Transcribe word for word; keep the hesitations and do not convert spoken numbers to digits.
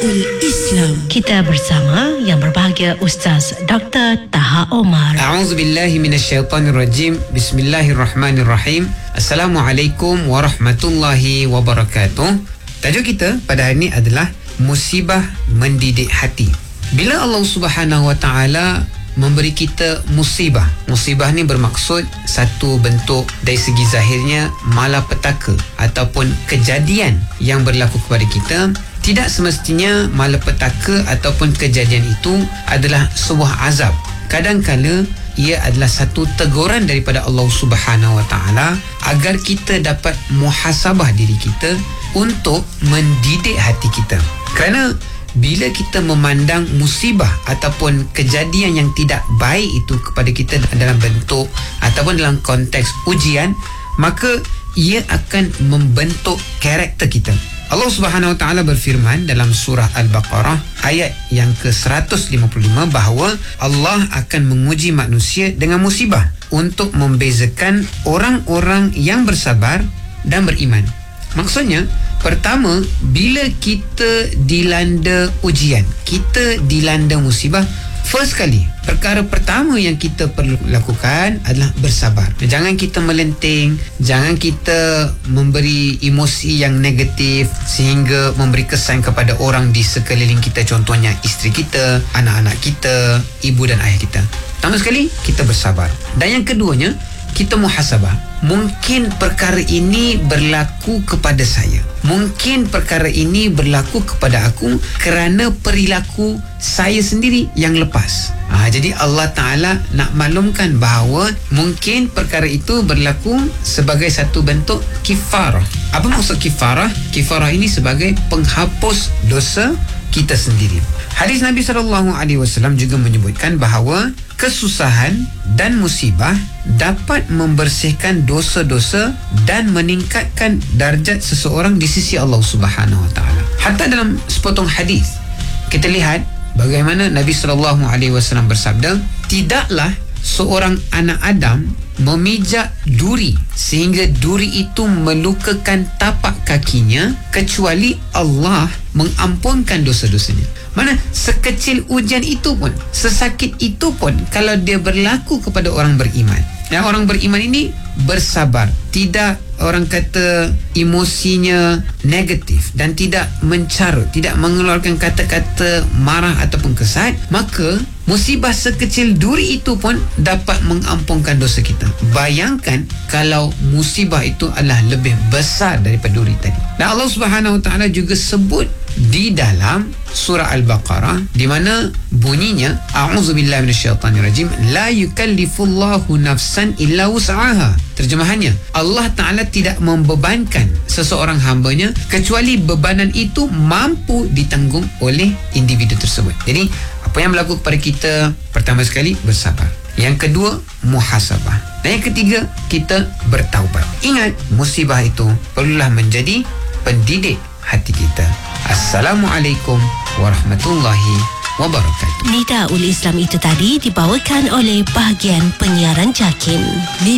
Nidaul Islam. Kita bersama yang berbahagia Ustaz Doktor Taha Omar. A'udzubillahi minasyaitonirrajim. Bismillahirrahmanirrahim. Assalamualaikum warahmatullahi wabarakatuh. Tajuk kita pada hari ini adalah musibah mendidik hati. Bila Allah Subhanahu wa taala memberi kita musibah, musibah ni bermaksud satu bentuk dari segi zahirnya malapetaka ataupun kejadian yang berlaku kepada kita. Tidak semestinya malapetaka ataupun kejadian itu adalah sebuah azab. Kadang-kala ia adalah satu teguran daripada Allah Subhanahu wa taala agar kita dapat muhasabah diri kita untuk mendidik hati kita. Kerana bila kita memandang musibah ataupun kejadian yang tidak baik itu kepada kita dalam bentuk ataupun dalam konteks ujian, maka ia akan membentuk karakter kita. Allah Subhanahu Wa Taala berfirman dalam surah Al-Baqarah ayat yang ke seratus lima puluh lima bahawa Allah akan menguji manusia dengan musibah untuk membezakan orang-orang yang bersabar dan beriman. Maksudnya, pertama, bila kita dilanda ujian, kita dilanda musibah, first kali, perkara pertama yang kita perlu lakukan adalah bersabar. Jangan kita melenting, jangan kita memberi emosi yang negatif sehingga memberi kesan kepada orang di sekeliling kita, contohnya isteri kita, anak-anak kita, ibu dan ayah kita. Pertama sekali, kita bersabar. Dan yang keduanya, kita muhasabah. Mungkin perkara ini berlaku kepada saya. Mungkin perkara ini berlaku kepada aku kerana perilaku saya sendiri yang lepas. Ha, jadi Allah Ta'ala nak maklumkan bahawa mungkin perkara itu berlaku sebagai satu bentuk kifarah. Apa maksud kifarah? Kifarah ini sebagai penghapus dosa kita sendiri. Hadis Nabi sallallahu alaihi wasallam juga menyebutkan bahawa kesusahan dan musibah dapat membersihkan dosa-dosa dan meningkatkan darjat seseorang di sisi Allah Subhanahu Wa Taala. Hatta dalam sepotong hadis kita lihat bagaimana Nabi sallallahu alaihi wasallam bersabda, tidaklah seorang anak Adam memijak duri sehingga duri itu melukakan tapak kakinya kecuali Allah mengampunkan dosa-dosanya. Mana sekecil ujian itu pun, sesakit itu pun, kalau dia berlaku kepada orang beriman, dan orang beriman ini bersabar, tidak orang kata emosinya negatif dan tidak mencarut, tidak mengeluarkan kata-kata marah ataupun kesat, maka musibah sekecil duri itu pun dapat mengampunkan dosa kita. Bayangkan kalau musibah itu adalah lebih besar daripada duri tadi. Dan Allah Subhanahu Wa Taala juga sebut di dalam surah Al-Baqarah di mana bunyinya, a'udzubillahi minasyaitonirrajim, la yukallifullahu nafsan illa wus'aha. Terjemahannya, Allah Ta'ala tidak membebankan seseorang hambanya kecuali bebanan itu mampu ditanggung oleh individu tersebut. Jadi apa yang berlaku kepada kita, pertama sekali bersabar, yang kedua muhasabah, dan yang ketiga kita bertaubat. Ingat, musibah itu perlulah menjadi pendidik hati kita. Assalamualaikum warahmatullahi wabarakatuh. Nidaul Islam itu tadi dibawakan oleh bahagian penyiaran JAKIM.